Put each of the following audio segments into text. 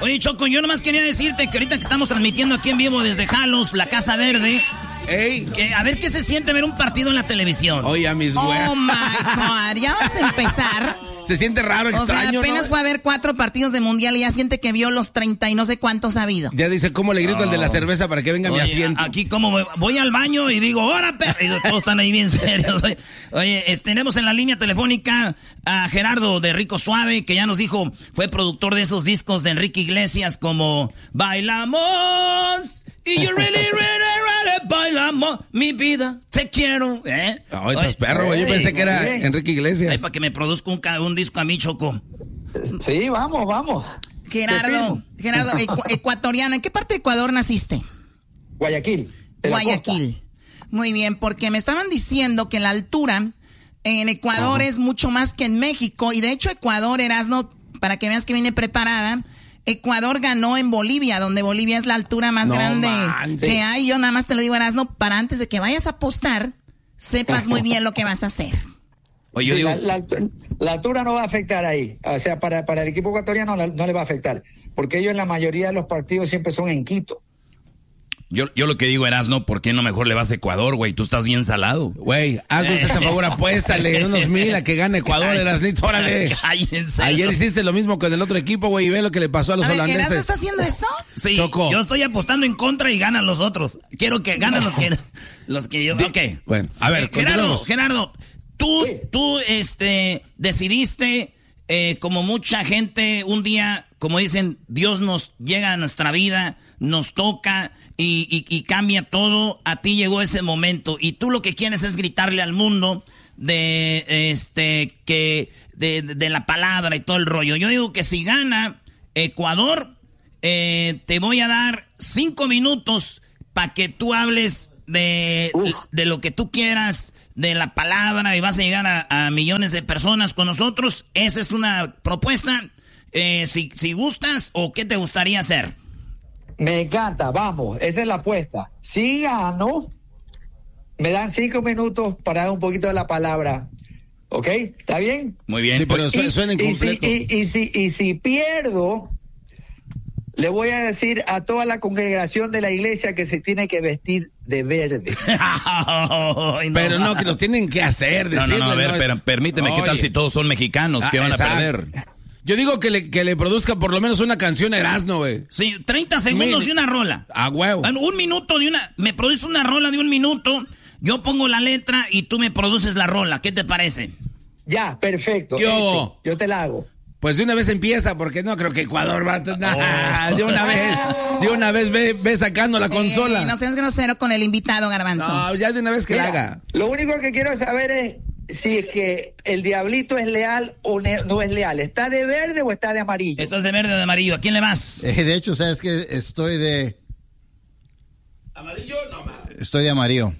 Oye, Choco, yo nomás quería decirte que ahorita que estamos transmitiendo aquí en vivo desde Jalos, la Casa Verde... Que a ver qué se siente ver un partido en la televisión. Oye, a mis güeyes. Oh my God, ya vas a empezar. Se siente raro, extraño, o sea, apenas fue a ver 4 partidos de mundial y ya siente que vio los 30 y no sé cuántos ha habido. Ya dice, ¿cómo le grito al de la cerveza para que venga mi asiento? Aquí como voy al baño y digo, ¡hora, perro! Y todos están ahí bien serios. Oye, tenemos en la línea telefónica a Gerardo de Rico Suave, que ya nos dijo, fue productor de esos discos de Enrique Iglesias como Bailamos y You Really, Really, Really Bailamos, mi vida, te quiero. Ay, pues perro, güey, yo pensé que era Enrique Iglesias. Ay, para que me produzca un disco a mí, Choco. Sí, vamos. Gerardo, ecuatoriano, ¿en qué parte de Ecuador naciste? Guayaquil. Guayaquil. Muy bien, porque me estaban diciendo que la altura en Ecuador es mucho más que en México, y de hecho Ecuador, Erasno, para que veas que vine preparada, Ecuador ganó en Bolivia, donde Bolivia es la altura más grande que hay. Yo nada más te lo digo, Erasno, para antes de que vayas a apostar, sepas muy bien lo que vas a hacer. Oye, sí, la altura no va a afectar ahí. O sea, para el equipo ecuatoriano no le va a afectar, porque ellos en la mayoría de los partidos siempre son en Quito. Yo lo que digo, Erasno, ¿por qué no mejor le vas a Ecuador, güey? Tú estás bien salado. Güey, haznos ese favor, apuéstale unos 1,000 a que gane Ecuador, Erasnito, órale. Ayer hiciste lo mismo con el otro equipo, güey, y ve lo que le pasó a los holandeses. ¿Erasno está haciendo eso? Sí, Choco. Yo estoy apostando en contra y ganan los otros. Quiero que ganen los que yo... Ok. Bueno, a ver, Gerardo, tú decidiste, como mucha gente, un día, como dicen, Dios nos llega a nuestra vida, nos toca y cambia todo. A ti llegó ese momento y tú lo que quieres es gritarle al mundo de la palabra y todo el rollo. Yo digo que si gana Ecuador, te voy a dar 5 minutos para que tú hables de lo que tú quieras, de la palabra, y vas a llegar a millones de personas con nosotros. Esa es una propuesta. Si gustas, o qué te gustaría hacer. Me encanta, vamos, esa es la apuesta. Si gano, me dan 5 minutos para dar un poquito de la palabra. ¿Ok? ¿Está bien? Muy bien. Sí, pero suena incompleto. Y si pierdo, le voy a decir a toda la congregación de la iglesia que se tiene que vestir de verde. Pero no, que lo tienen que hacer. No, a ver, pero permíteme, ¿qué tal si todos son mexicanos? ¿Qué van a perder? Yo digo que le produzca por lo menos una canción a Erasno, güey. Sí, 30 segundos de una rola. Ah, huevo. 1 minuto me produce una rola de 1 minuto, yo pongo la letra y tú me produces la rola. ¿Qué te parece? Ya, perfecto. Yo te la hago. Pues de una vez empieza, porque no creo que Ecuador va a... De una vez ve sacando la consola. No seas grosero con el invitado, Garbanzo. No, ya de una vez que la haga. Lo único que quiero saber es si es que el diablito es leal o no es leal. ¿Está de verde o está de amarillo? Estás de verde o de amarillo. ¿A quién le vas? De hecho, ¿sabes qué? Estoy de... ¿Amarillo? No, mames. Estoy de amarillo.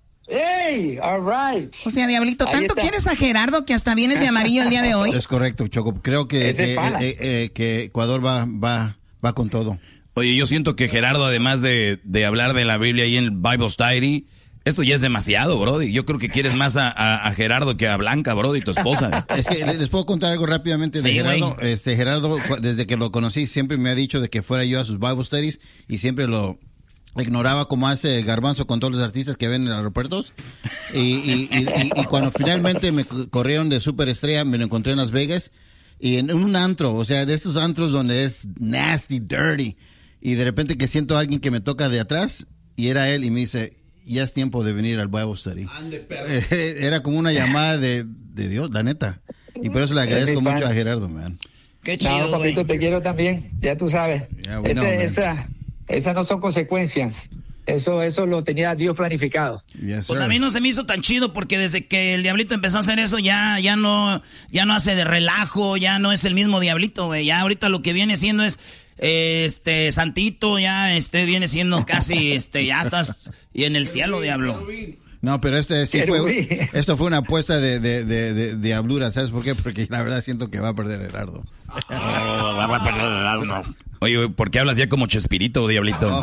¡Ey! All right. O sea, Diablito, ¿tanto quieres a Gerardo que hasta vienes de amarillo el día de hoy? Es correcto, Choco. Creo que Ecuador va con todo. Oye, yo siento que Gerardo, además de hablar de la Biblia ahí en el Bible Study, esto ya es demasiado, brody. Yo creo que quieres más a Gerardo que a Blanca, brody, tu esposa. Es que les puedo contar algo rápidamente de Gerardo. Gerardo, desde que lo conocí, siempre me ha dicho de que fuera yo a sus Bible Studies y siempre lo ignoraba, como hace Garbanzo con todos los artistas que ven en aeropuertos. Y cuando finalmente me corrieron de superestrella, me lo encontré en Las Vegas y en un antro, o sea, de esos antros donde es nasty, dirty, y de repente que siento a alguien que me toca de atrás y era él y me dice: ya es tiempo de venir al Bible Study. Era como una llamada de Dios, la neta. Y por eso le agradezco mucho a Gerardo, man. Qué chido, no, papito, te quiero también, ya tú sabes. Yeah, Esas no son consecuencias. Eso lo tenía Dios planificado. Yes, pues a mí no se me hizo tan chido porque desde que el Diablito empezó a hacer eso ya no hace de relajo, ya no es el mismo Diablito, güey. Ya ahorita lo que viene siendo es santito, ya viene siendo casi ya estás y en el cielo, diablo. No, pero esto fue una apuesta de diablura, ¿sabes por qué? Porque la verdad siento que va a perder Gerardo. Va a perder Gerardo. Oye, ¿por qué hablas ya como Chespirito, Diablito?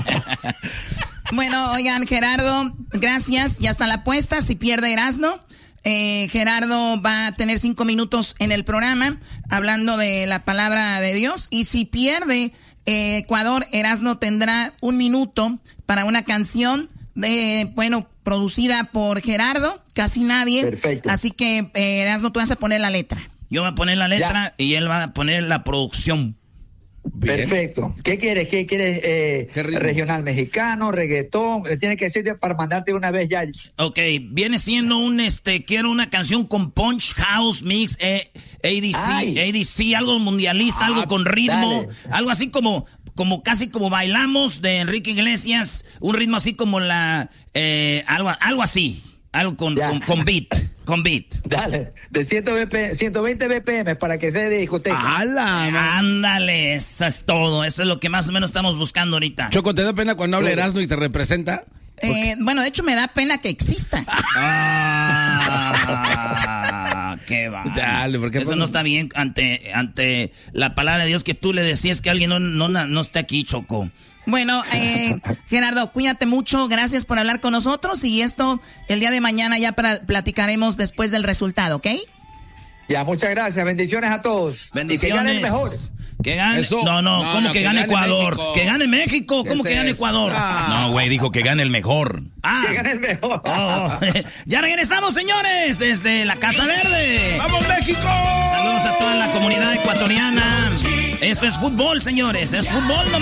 Bueno, oigan, Gerardo, gracias. Ya está la apuesta. Si pierde Erasno, Gerardo va a tener 5 minutos en el programa hablando de la palabra de Dios. Y si pierde Ecuador, Erasmo tendrá 1 minuto para una canción producida por Gerardo, casi nadie. Perfecto. Así que, Erasmo, tú vas a poner la letra. Yo voy a poner la letra y él va a poner la producción. Bien. Perfecto. ¿Qué quieres? ¿Regional mexicano, reggaetón? Tiene que decirte para mandarte una vez ya. Ok, viene siendo quiero una canción con punch, house, mix, ADC, algo mundialista, algo con ritmo, dale. Algo así como casi como Bailamos de Enrique Iglesias, un ritmo así como algo así, algo con beat. Con beat. Dale, de 120 BPM para que sea de discoteca. Ándale, eso es todo. Eso es lo que más o menos estamos buscando ahorita. Choco, ¿te da pena cuando habla Erasmo y te representa? Bueno, de hecho me da pena que exista. Qué va. Dale, porque eso no está bien ante la palabra de Dios que tú le decías que alguien no esté aquí, Choco. Bueno, Gerardo, cuídate mucho, gracias por hablar con nosotros y el día de mañana ya platicaremos después del resultado, ¿ok? Ya, muchas gracias, bendiciones a todos. Bendiciones. Que gane el mejor. Que gane. ¿Cómo que gane Ecuador? México. Que gane México. ¿Cómo que gane Ecuador? No, güey, dijo que gane el mejor. Que gane el mejor. Ya regresamos, señores, desde la Casa Verde. ¡Vamos, México! Saludos a toda la comunidad ecuatoriana. Esto es fútbol, señores. Es fútbol.